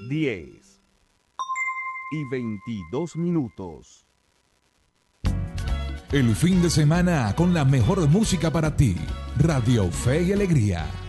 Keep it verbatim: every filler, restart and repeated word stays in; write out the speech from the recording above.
diez y veintidós minutos. El fin de semana con la mejor música para ti. Radio Fe y Alegría.